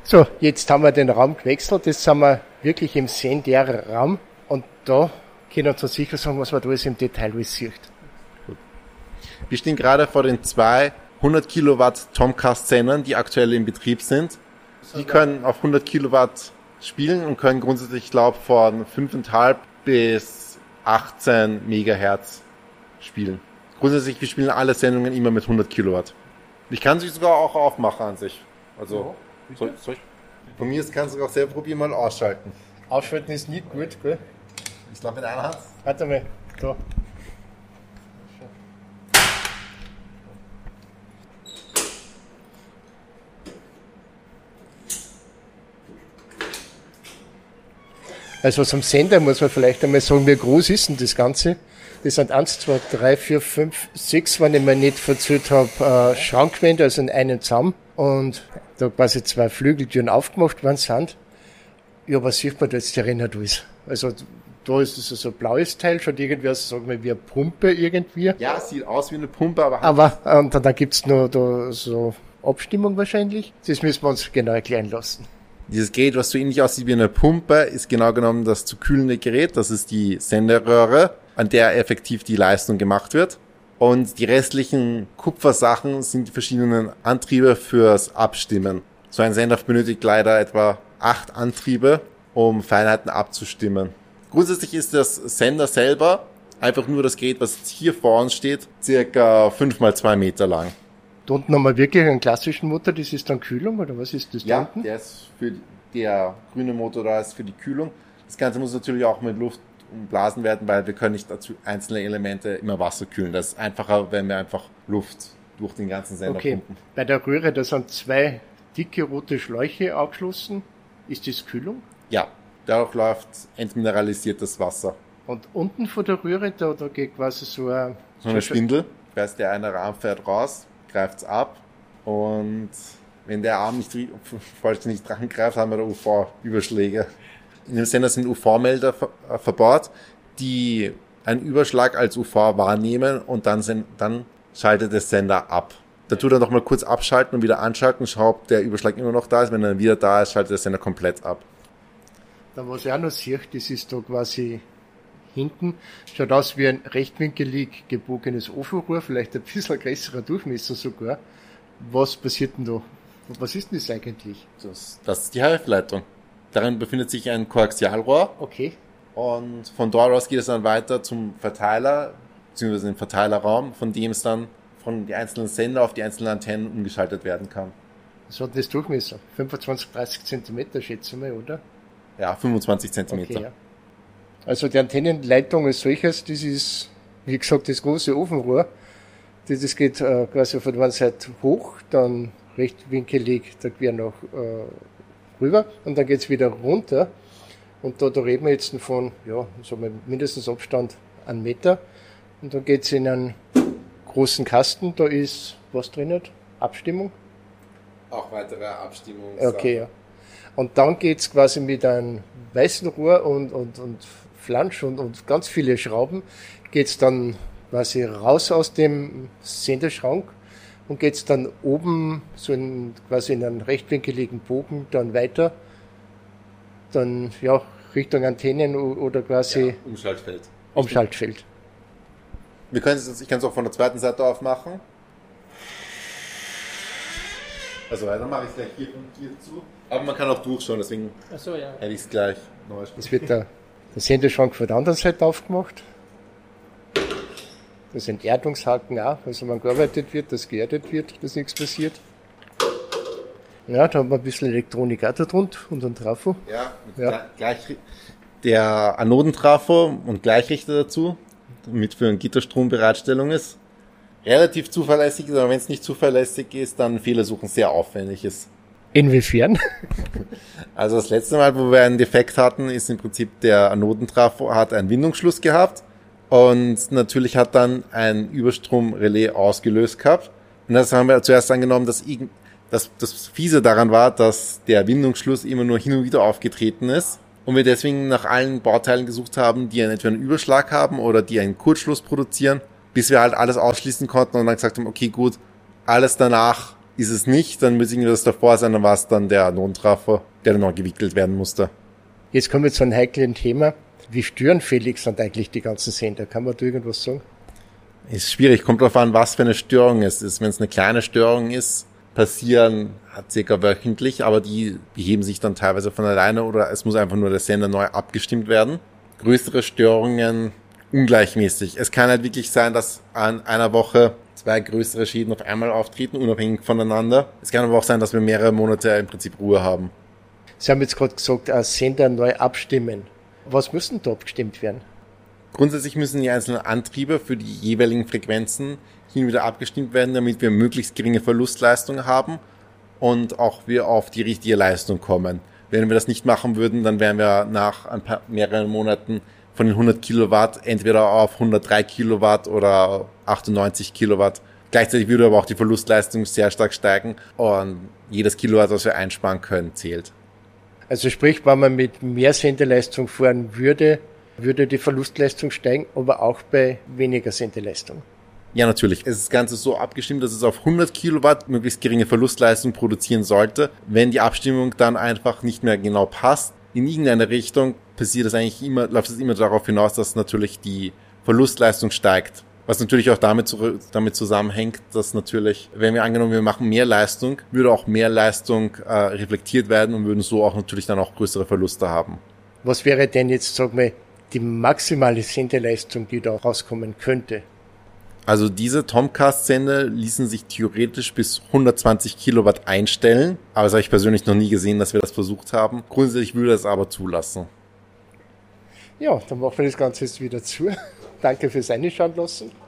So, jetzt haben wir den Raum gewechselt. Jetzt sind wir wirklich im Senderraum. Und da können wir uns sicher sagen, was man da alles im Detail alles sieht. Wir stehen gerade vor den 2 100 Kilowatt Tomcast-Sendern, die aktuell in Betrieb sind. Die können auf 100 Kilowatt spielen und können grundsätzlich, ich glaube, von 5,5 bis 18 Megahertz spielen. Grundsätzlich, wir spielen alle Sendungen immer mit 100 Kilowatt. Ich kann sie sogar auch aufmachen an sich. Also, soll ich? Von mir kannst du auch selber probieren, mal ausschalten. Ausschalten ist nicht gut, gell? Ich glaube, mit einer Hand. Warte mal, da. Also zum Sender muss man vielleicht einmal sagen, wie groß ist denn das Ganze? Das sind 1, 2, 3, 4, 5, 6, wenn ich mir nicht verzählt habe, Schrankwände, also in einem zusammen. Und da quasi 2 Flügeltüren aufgemacht worden sind. Ja, was sieht man da jetzt darin nicht alles? Also da ist es so ein blaues Teil, schaut irgendwie aus, sagen wir, wie eine Pumpe irgendwie. Ja, sieht aus wie eine Pumpe, aber... Und dann gibt's noch da so Abstimmung wahrscheinlich. Das müssen wir uns genau erklären lassen. Dieses Gerät, was so ähnlich aussieht wie eine Pumpe, ist genau genommen das zu kühlende Gerät. Das ist die Senderröhre, an der effektiv die Leistung gemacht wird. Und die restlichen Kupfersachen sind die verschiedenen Antriebe fürs Abstimmen. So ein Sender benötigt leider etwa 8 Antriebe, um Feinheiten abzustimmen. Grundsätzlich ist das Sender selber einfach nur das Gerät, was jetzt hier vor uns steht, circa 5 mal 2 Meter lang. Da unten haben wir wirklich einen klassischen Motor, das ist dann Kühlung, oder was ist das da Ja, unten? der grüne Motor da ist für die Kühlung. Das Ganze muss natürlich auch mit Luft umblasen werden, weil wir können nicht dazu einzelne Elemente immer Wasser kühlen. Das ist einfacher, wenn wir einfach Luft durch den ganzen Sender pumpen. Bei der Röhre, da sind 2 dicke rote Schläuche angeschlossen. Ist das Kühlung? Ja, dadurch läuft entmineralisiertes Wasser. Und unten von der Röhre, da geht quasi so eine Spindel. Das heißt, der eine Arm fährt raus, greift's ab und wenn der Arm nicht vollständig dran greift, haben wir da UV-Überschläge. In dem Sender sind UV-Melder verbaut, die einen Überschlag als UV wahrnehmen und dann schaltet der Sender ab. Da tut er noch mal kurz abschalten und wieder anschalten, schaut, ob der Überschlag immer noch da ist. Wenn er wieder da ist, schaltet der Sender komplett ab. Dann was ich auch noch sehe, das ist da quasi hinten, schaut aus wie ein rechtwinkelig gebogenes Ofenrohr, vielleicht ein bisschen größerer Durchmesser sogar. Was passiert denn da? Was ist denn das eigentlich? Das ist die HF-Leitung. Darin befindet sich ein Koaxialrohr. Okay. Und von dort aus geht es dann weiter zum Verteiler, beziehungsweise den Verteilerraum, von dem es dann von den einzelnen Sender auf die einzelnen Antennen umgeschaltet werden kann. Was hat denn das Durchmesser? 25, 30 Zentimeter, schätze ich mal, oder? Ja, 25 Zentimeter. Okay, ja. Also die Antennenleitung als solches, das ist, wie gesagt, das große Ofenrohr. Das geht quasi von der einen Seite hoch, dann rechtwinkelig da quer noch rüber und dann geht's wieder runter. Und da reden wir jetzt von, ja, sagen wir mindestens Abstand 1 Meter. Und dann geht's in einen großen Kasten, da ist was drin? Abstimmung? Auch weitere Abstimmung. Okay, ja. Und dann geht's quasi mit einem weißen Rohr und Flansch und ganz viele Schrauben, geht's dann quasi raus aus dem Senderschrank und geht's dann oben so quasi in einen rechtwinkeligen Bogen dann weiter, dann ja Richtung Antennen oder quasi Umschaltfeld. Umschaltfeld. Ich kann es auch von der zweiten Seite aufmachen. Also weiter mache ich es gleich hier zu. Aber man kann auch durchschauen, deswegen hätte ich es gleich neu. Es wird der Senderschrank von der anderen Seite aufgemacht. Da sind Erdungshaken auch, also wenn gearbeitet wird, dass geerdet wird, dass nichts passiert. Ja, da haben wir ein bisschen Elektronik auch da drunter und ein Trafo. Ja. Der Anodentrafo und Gleichrichter dazu, damit für einen Gitterstrombereitstellung ist. Relativ zuverlässig, aber wenn es nicht zuverlässig ist, dann Fehlersuchen sehr aufwendig ist. Inwiefern? Also das letzte Mal, wo wir einen Defekt hatten, ist im Prinzip der Anodentrafo hat einen Windungsschluss gehabt und natürlich hat dann ein Überstromrelais ausgelöst gehabt. Und das haben wir zuerst angenommen, dass das Fiese daran war, dass der Windungsschluss immer nur hin und wieder aufgetreten ist und wir deswegen nach allen Bauteilen gesucht haben, die entweder einen Überschlag haben oder die einen Kurzschluss produzieren, bis wir halt alles ausschließen konnten und dann gesagt haben, okay, gut, alles danach ist es nicht, dann muss irgendwas davor sein, dann war es dann der Non-Trafo, der dann noch gewickelt werden musste. Jetzt kommen wir zu einem heiklen Thema. Wie störenfällig sind eigentlich die ganzen Sender? Kann man da irgendwas sagen? Ist schwierig, kommt darauf an, was für eine Störung es ist. Wenn es eine kleine Störung ist, passieren circa wöchentlich, aber die beheben sich dann teilweise von alleine oder es muss einfach nur der Sender neu abgestimmt werden. Größere Störungen ungleichmäßig. Es kann halt wirklich sein, dass an einer Woche 2 größere Schäden auf einmal auftreten, unabhängig voneinander. Es kann aber auch sein, dass wir mehrere Monate im Prinzip Ruhe haben. Sie haben jetzt gerade gesagt, Sender neu abstimmen. Was müssen da abgestimmt werden? Grundsätzlich müssen die einzelnen Antriebe für die jeweiligen Frequenzen hin und wieder abgestimmt werden, damit wir möglichst geringe Verlustleistung haben und auch wir auf die richtige Leistung kommen. Wenn wir das nicht machen würden, dann wären wir nach mehreren Monaten von den 100 Kilowatt entweder auf 103 Kilowatt oder 98 Kilowatt. Gleichzeitig würde aber auch die Verlustleistung sehr stark steigen und jedes Kilowatt, was wir einsparen können, zählt. Also sprich, wenn man mit mehr Sendeleistung fahren würde, würde die Verlustleistung steigen, aber auch bei weniger Sendeleistung. Ja, natürlich. Es ist das Ganze so abgestimmt, dass es auf 100 Kilowatt möglichst geringe Verlustleistung produzieren sollte. Wenn die Abstimmung dann einfach nicht mehr genau passt, in irgendeine Richtung, läuft es immer darauf hinaus, dass natürlich die Verlustleistung steigt. Was natürlich auch damit zusammenhängt, dass natürlich, wenn wir angenommen, wir machen mehr Leistung, würde auch mehr Leistung reflektiert werden und würden so auch natürlich dann auch größere Verluste haben. Was wäre denn jetzt, sag mal, die maximale Sendeleistung, die da rauskommen könnte? Also diese Tomcast-Sender ließen sich theoretisch bis 120 Kilowatt einstellen, aber das habe ich persönlich noch nie gesehen, dass wir das versucht haben. Grundsätzlich würde es aber zulassen. Ja, dann machen wir das Ganze jetzt wieder zu. Danke fürs Reinschauen lassen.